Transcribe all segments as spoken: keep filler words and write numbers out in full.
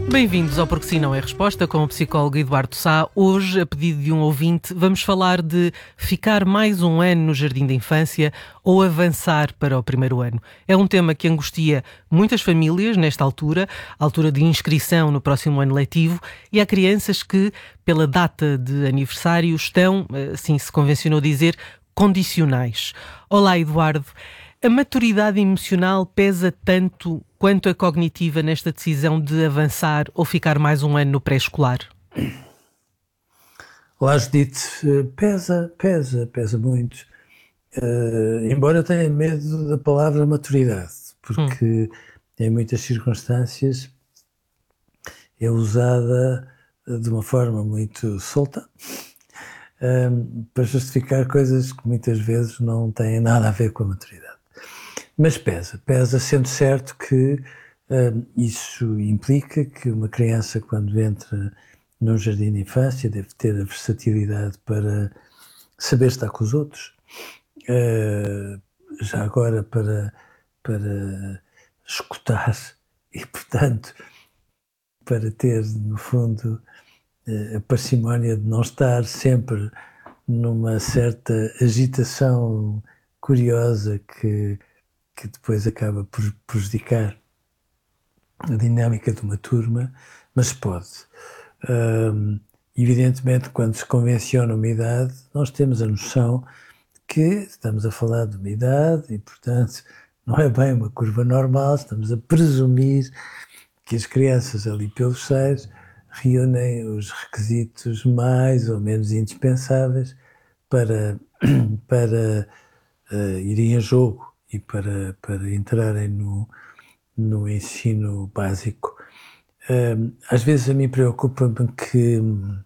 Bem-vindos ao Porque Sim Não é Resposta, com o psicólogo Eduardo Sá. Hoje, a pedido de um ouvinte, vamos falar de ficar mais um ano no jardim da infância ou avançar para o primeiro ano. É um tema que angustia muitas famílias nesta altura, altura de inscrição no próximo ano letivo, e há crianças que, pela data de aniversário, estão, assim se convencionou dizer, condicionais. Olá, Eduardo. A maturidade emocional pesa tanto quanto a cognitiva nesta decisão de avançar ou ficar mais um ano no pré-escolar? Olá, Judite. Pesa, pesa, pesa muito. Uh, embora eu tenha medo da palavra maturidade, porque hum. em muitas circunstâncias é usada de uma forma muito solta um, para justificar coisas que muitas vezes não têm nada a ver com a maturidade. Mas pesa, pesa sendo certo que um, isso implica que uma criança, quando entra num jardim de infância, deve ter a versatilidade para saber estar com os outros, uh, já agora para, para escutar e, portanto, para ter, no fundo, a parcimónia de não estar sempre numa certa agitação curiosa que que depois acaba por prejudicar a dinâmica de uma turma, mas pode. Um, evidentemente, quando se convenciona uma idade, nós temos a noção que estamos a falar de uma idade e, portanto, não é bem uma curva normal, estamos a presumir que as crianças ali pelos seis reúnem os requisitos mais ou menos indispensáveis para, para uh, irem a jogo e para, para entrarem no, no ensino básico. Um, às vezes a mim preocupa-me que,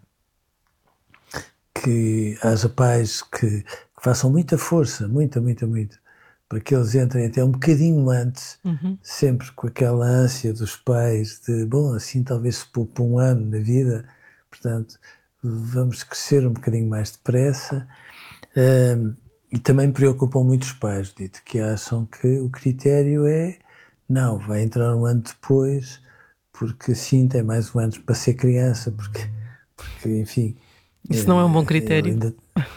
que haja pais que, que façam muita força, muita, muita, muita, para que eles entrem até um bocadinho antes, uhum. sempre com aquela ânsia dos pais de, bom, assim talvez se poupe um ano na vida, portanto, vamos crescer um bocadinho mais depressa. Um, E também me preocupam muito os pais, dito, que acham que o critério é, não, vai entrar um ano depois, porque assim tem mais um ano para ser criança, porque, porque enfim... Isso é, não é um bom critério? Ainda...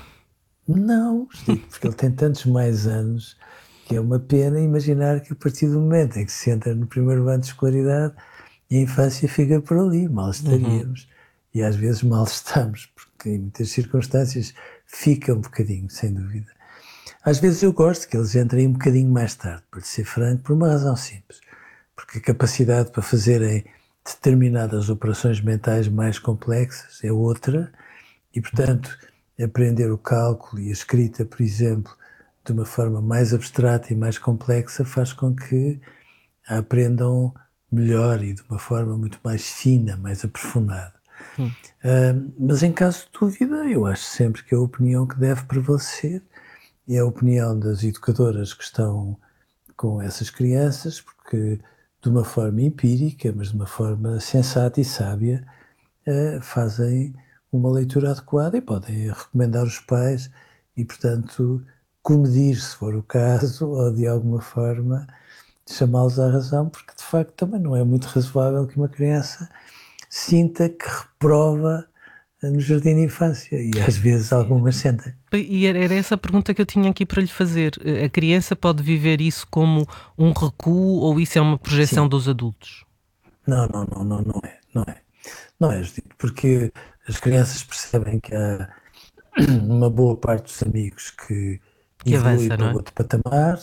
Não, dito, porque ele tem tantos mais anos que é uma pena imaginar que a partir do momento em que se entra no primeiro ano de escolaridade, a infância fica por ali, mal estaríamos. Uhum. E às vezes mal estamos, porque em muitas circunstâncias fica um bocadinho, sem dúvida. Às vezes eu gosto que eles entrem um bocadinho mais tarde, para ser franco, por uma razão simples. Porque a capacidade para fazerem determinadas operações mentais mais complexas é outra e, portanto, aprender o cálculo e a escrita, por exemplo, de uma forma mais abstrata e mais complexa faz com que a aprendam melhor e de uma forma muito mais fina, mais aprofundada. Hum. Uh, mas em caso de dúvida, eu acho sempre que a opinião que deve prevalecer é a opinião das educadoras que estão com essas crianças, porque de uma forma empírica, mas de uma forma sensata e sábia, uh, fazem uma leitura adequada e podem recomendar os pais e, portanto, comedir, se for o caso, ou de alguma forma chamá-los à razão, porque de facto também não é muito razoável que uma criança sinta que reprova no jardim de infância, e às vezes algumas sentem. E era essa a pergunta que eu tinha aqui para lhe fazer. A criança pode viver isso como um recuo ou isso é uma projeção Sim. dos adultos? Não, não, não, não, não é, não é. Não é, porque as crianças percebem que há uma boa parte dos amigos que, que evolui avança, para não é? outro patamar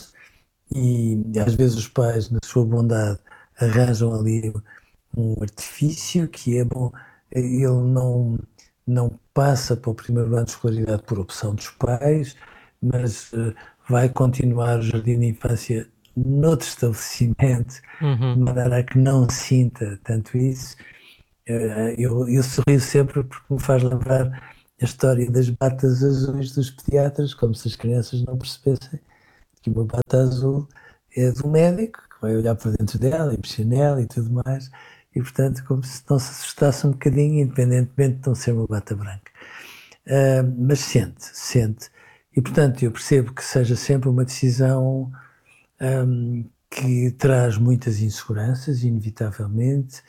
e às vezes os pais, na sua bondade, arranjam ali um artifício que é bom, ele não... não passa para o primeiro ano de escolaridade por opção dos pais, mas uh, vai continuar o jardim de infância noutro estabelecimento, uhum. de maneira a que não sinta tanto isso. Uh, eu, eu sorrio sempre porque me faz lembrar a história das batas azuis dos pediatras, como se as crianças não percebessem que uma bata azul é do médico, que vai olhar para dentro dela e mexer nela e tudo mais. E, portanto, como se não se assustasse um bocadinho, independentemente de não ser uma bata branca. Uh, mas sente, sente. E, portanto, eu percebo que seja sempre uma decisão um, que traz muitas inseguranças, inevitavelmente,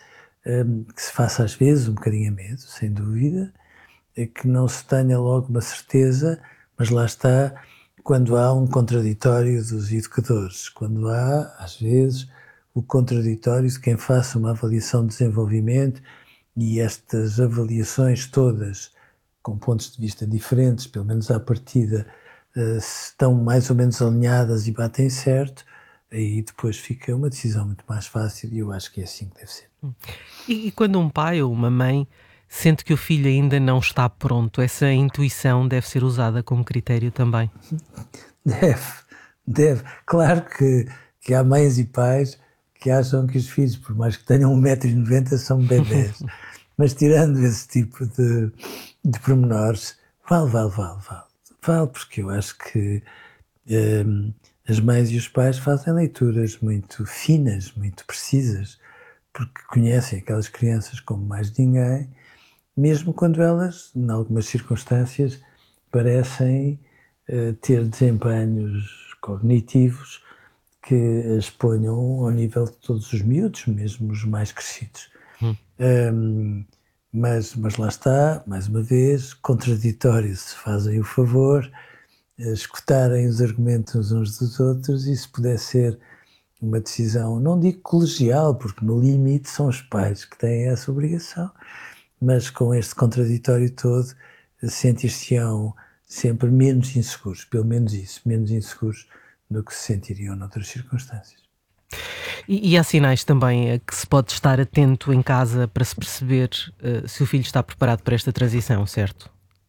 um, que se faça às vezes um bocadinho a medo, sem dúvida, que não se tenha logo uma certeza, mas lá está, quando há um contraditório dos educadores, quando há, às vezes, o contraditório de quem faça uma avaliação de desenvolvimento e estas avaliações todas, com pontos de vista diferentes, pelo menos à partida, estão mais ou menos alinhadas e batem certo, aí depois fica uma decisão muito mais fácil e eu acho que é assim que deve ser. E, e quando um pai ou uma mãe sente que o filho ainda não está pronto, essa intuição deve ser usada como critério também? Deve, deve. Claro que, que há mães e pais que acham que os filhos, por mais que tenham um metro e noventa, são bebés. Mas tirando esse tipo de, de pormenores, vale, vale, vale, vale. Vale, porque eu acho que um, as mães e os pais fazem leituras muito finas, muito precisas, porque conhecem aquelas crianças como mais ninguém, mesmo quando elas, em algumas circunstâncias, parecem uh, ter desempenhos cognitivos que as ponham ao nível de todos os miúdos, mesmo os mais crescidos. Hum. Um, mas, mas lá está, mais uma vez, contraditório, se fazem o favor, escutarem os argumentos uns dos outros e se puder ser uma decisão, não digo colegial, porque no limite são os pais que têm essa obrigação, mas com este contraditório todo, sentir-se-ão sempre menos inseguros, pelo menos isso, menos inseguros do que se sentiriam noutras circunstâncias. E, e há sinais também a que se pode estar atento em casa para se perceber uh, se o filho está preparado para esta transição, certo?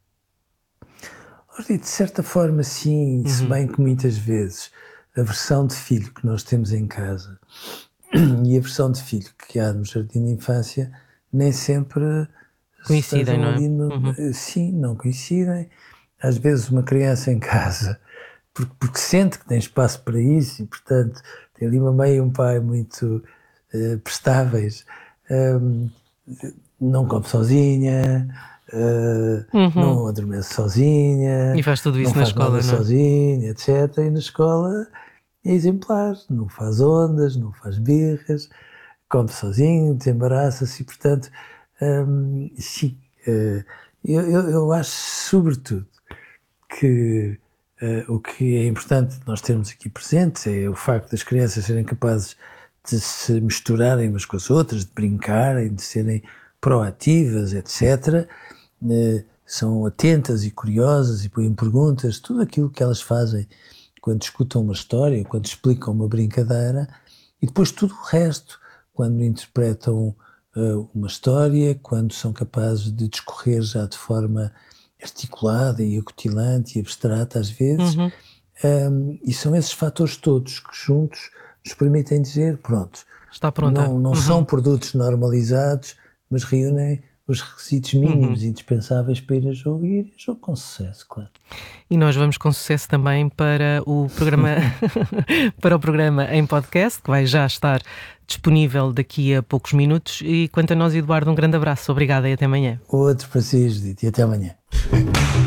De certa forma, sim, uhum. Se bem que muitas vezes a versão de filho que nós temos em casa e a versão de filho que há no jardim de infância nem sempre coincidem, não é? No... Uhum. Sim, não coincidem. Às vezes uma criança em casa, porque, porque sente que tem espaço para isso e, portanto, tem ali uma mãe e um pai muito uh, prestáveis, um, não come sozinha, uh, uhum. não adormece sozinha, e faz tudo isso não na faz escola, nada não é? sozinha, etcétera. E na escola é exemplar, não faz ondas, não faz birras, come sozinho, desembaraça-se e, portanto, um, sim, uh, eu, eu, eu acho, sobretudo, que uh, o que é importante nós termos aqui presente é o facto das crianças serem capazes de se misturarem umas com as outras, de brincarem, de serem proativas, etcétera. Uh, são atentas e curiosas e põem perguntas, tudo aquilo que elas fazem quando escutam uma história, quando explicam uma brincadeira, e depois tudo o resto, quando interpretam uh, uma história, quando são capazes de discorrer já de forma articulada e acutilante e abstrata às vezes, uhum. um, e são esses fatores todos que juntos nos permitem dizer, pronto, está pronta. Não, não uhum. são produtos normalizados, mas reúnem os requisitos mínimos uhum. indispensáveis para ir a jogo e ir a jogo com sucesso, claro. E nós vamos com sucesso também para o programa para o programa em podcast, que vai já estar disponível daqui a poucos minutos. E quanto a nós, Eduardo, um grande abraço. Obrigada e até amanhã. Outro para si, Judite, e até amanhã.